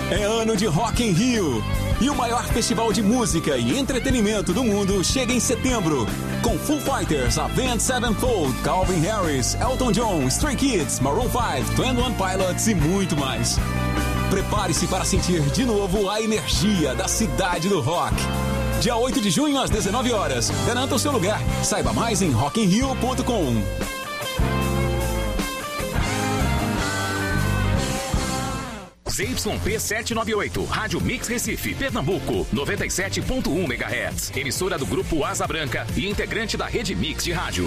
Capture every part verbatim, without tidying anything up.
É ano de Rock in Rio. E o maior festival de música e entretenimento do mundo chega em setembro. Com Foo Fighters, Avenged Sevenfold, Calvin Harris, Elton John, Stray Kids, Maroon five, Twenty One Pilots e muito mais. Prepare-se para sentir de novo a energia da cidade do rock. Dia oito de junho às dezenove horas. Garanta o seu lugar. Saiba mais em rock in rio ponto com. Z Y P setecentos e noventa e oito, Rádio Mix Recife, Pernambuco, noventa e sete ponto um megahertz. Emissora do Grupo Asa Branca e integrante da Rede Mix de Rádio.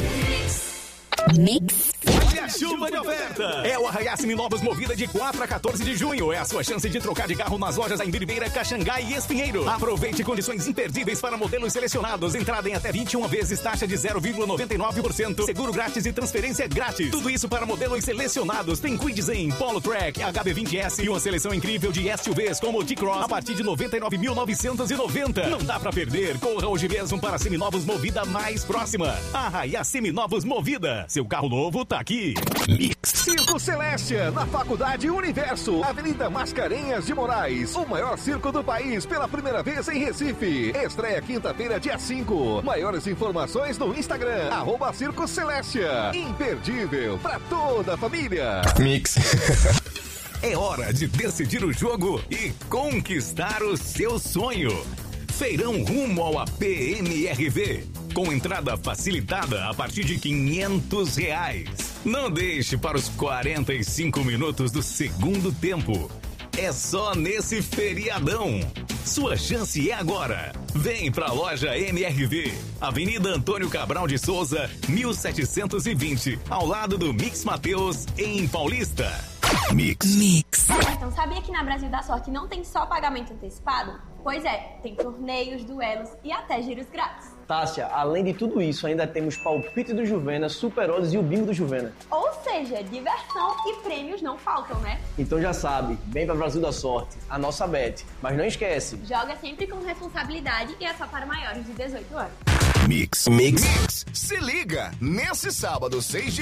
Mix. Olha a chuva de oferta! É o Arraiá Seminovos Movida de quatro a quatorze de junho. É a sua chance de trocar de carro nas lojas em Biribeira, Caxangá e Espinheiro. Aproveite condições imperdíveis para modelos selecionados. Entrada em até vinte e uma vezes, taxa de zero vírgula noventa e nove por cento. Seguro grátis e transferência grátis. Tudo isso para modelos selecionados. Tem Quid Zen, Polo Track, H B vinte S e uma seleção incrível de S U Vs como o T-Cross a partir de noventa e nove mil novecentos e noventa. Não dá pra perder. Corra hoje mesmo para a Seminovos Movida mais próxima. Arraiá Seminovos Movida. Seu carro novo tá aqui. Mix. Circo Celestia, na Faculdade Universo, Avenida Mascarenhas de Moraes. O maior circo do país pela primeira vez em Recife. Estreia quinta-feira, dia cinco. Maiores informações no Instagram, arroba Circo Celestia. Imperdível pra toda a família. Mix. É hora de decidir o jogo e conquistar o seu sonho. Feirão rumo ao A P M R V. Com entrada facilitada a partir de quinhentos reais. Não deixe para os quarenta e cinco minutos do segundo tempo. É só nesse feriadão. Sua chance é agora. Vem pra loja M R V, Avenida Antônio Cabral de Souza, mil setecentos e vinte, ao lado do Mix Mateus, em Paulista. Mix. Mix. Então, sabia que na Brasil da Sorte não tem só pagamento antecipado? Pois é, tem torneios, duelos e até giros grátis. Tássia, além de tudo isso, ainda temos palpite do Juvena, Super Odds e o bingo do Juvena. Ou seja, diversão e prêmios não faltam, né? Então já sabe, vem pra Brasil da Sorte, a nossa bet. Mas não esquece, Joga sempre com responsabilidade e é só para maiores de dezoito anos. Mix. Mix. Mix, se liga, nesse sábado, seis de